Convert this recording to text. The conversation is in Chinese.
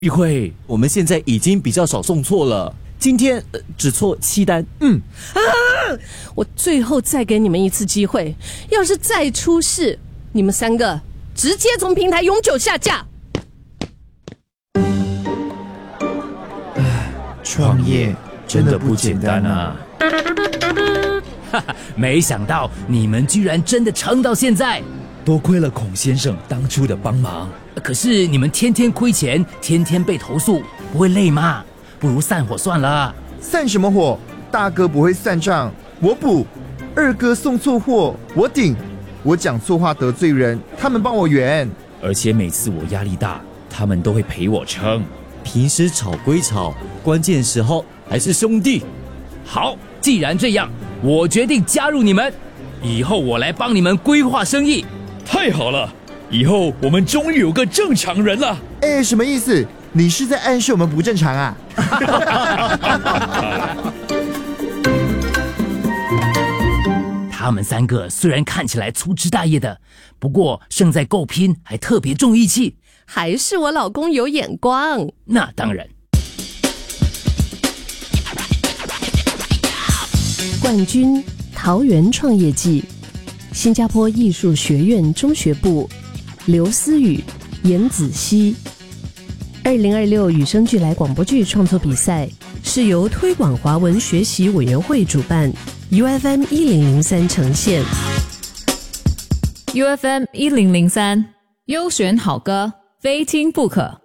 议会，我们现在已经比较少送错了，今天只错7单。 我最后再给你们一次机会，要是再出事，你们3个直接从平台永久下架。 创业真的不简单啊！ 没想到你们居然真的撑到现在， 多亏了孔先生当初的帮忙。 可是你们天天亏钱，天天被投诉，不会累吗？不如散伙算了。 散什么火？大哥不会算账，我补；二哥送错货，我顶；我讲错话得罪人，他们帮我圆。 而且每次我压力大，他们都会陪我撑。 平时吵归吵，关键时候还是兄弟。 好，既然这样，我决定加入你们，以后我来帮你们规划生意。 太好了，以后我们终于有个正常人了。 什么意思？你是在暗示我们不正常啊？ 他们3个虽然看起来粗枝大叶的，不过胜在够拼，还特别重义气。 还是我老公有眼光。 那当然。 冠军桃园创业季，新加坡艺术学院中学部，刘思雨、严子熙。2026与生俱来广播剧创作比赛是由推广华文学习委员会主办， UFM 1003呈现。 UFM 1003优选好歌，非听不可。